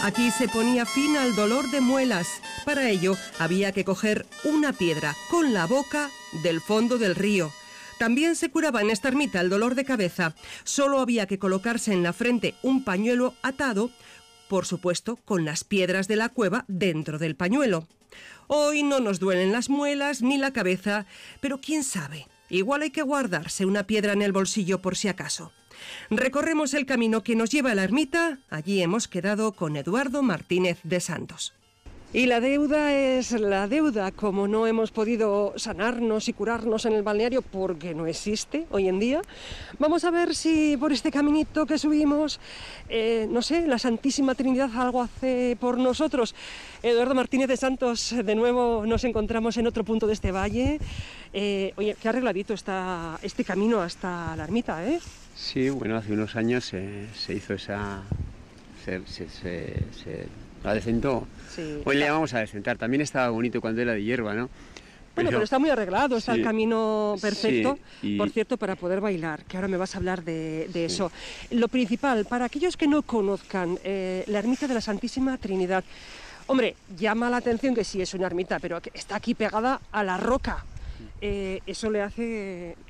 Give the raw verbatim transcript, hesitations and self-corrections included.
Aquí se ponía fin al dolor de muelas. Para ello había que coger una piedra con la boca del fondo del río. También se curaba en esta ermita el dolor de cabeza. Solo había que colocarse en la frente un pañuelo atado, por supuesto, con las piedras de la cueva dentro del pañuelo. Hoy no nos duelen las muelas ni la cabeza, pero quién sabe, igual hay que guardarse una piedra en el bolsillo por si acaso. Recorremos el camino que nos lleva a la ermita. Allí hemos quedado con Eduardo Martínez de Santos. Y la deuda es la deuda, como no hemos podido sanarnos y curarnos en el balneario porque no existe hoy en día. Vamos a ver si por este caminito que subimos, eh, no sé, la Santísima Trinidad algo hace por nosotros. Eduardo Martínez de Santos, de nuevo nos encontramos en otro punto de este valle. Eh, oye, qué arregladito está este camino hasta la ermita, ¿eh? Sí, bueno, hace unos años se, se hizo esa... se, se, se, se la decentó. Sí, Hoy le vamos a decentar. También estaba bonito cuando era de hierba, ¿no? Bueno, pero está muy arreglado, está sí, el camino perfecto, sí, y... por cierto, para poder bailar, que ahora me vas a hablar de, de sí. eso. Lo principal, para aquellos que no conozcan eh, la ermita de la Santísima Trinidad, hombre, llama la atención que sí es una ermita, pero que está aquí pegada a la roca. Eh, eso le hace